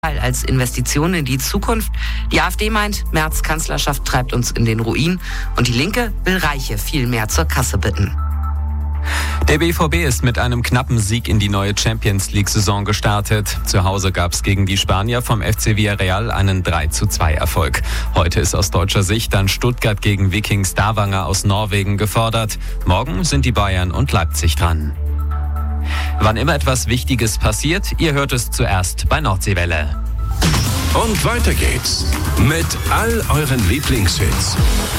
als Investition in die Zukunft. Die AfD meint, Merz' Kanzlerschaft treibt uns in den Ruin und die Linke will Reiche viel mehr zur Kasse bitten. Der BVB ist mit einem knappen Sieg in die neue Champions-League-Saison gestartet. Zu Hause gab es gegen die Spanier vom FC Villarreal einen 3:2-Erfolg. Heute ist aus deutscher Sicht dann Stuttgart gegen Viking Stavanger aus Norwegen gefordert. Morgen sind die Bayern und Leipzig dran. Wann immer etwas Wichtiges passiert, ihr hört es zuerst bei Nordseewelle. Und weiter geht's mit all euren Lieblingshits.